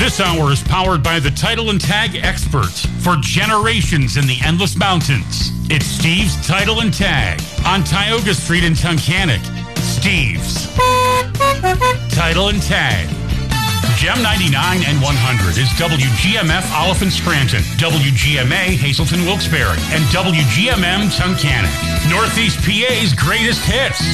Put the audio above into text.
This hour is powered by the Title and Tag experts for generations in the Endless Mountains. It's Steve's Title and Tag on Tioga Street in Tunkhannock. Steve's Title and Tag. Gem 99 and 100 is WGMF Oliphant Scranton, WGMA Hazelton Wilkes-Barre, and WGMM Tunkhannock. Northeast PA's greatest hits.